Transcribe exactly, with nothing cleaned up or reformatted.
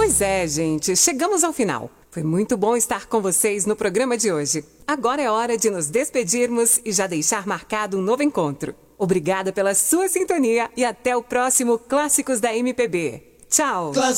Pois é, gente, chegamos ao final. Foi muito bom estar com vocês no programa de hoje. Agora é hora de nos despedirmos e já deixar marcado um novo encontro. Obrigada pela sua sintonia e até o próximo Clássicos da M P B. Tchau!